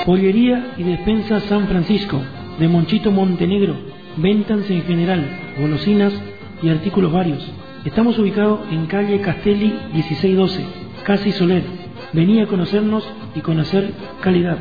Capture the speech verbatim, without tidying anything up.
Pollería y despensa San Francisco, de Monchito Montenegro. Ventas en general, golosinas y artículos varios. Estamos ubicados en calle Castelli dieciséis doce, Casi Soler. Vení a conocernos y conocer calidad.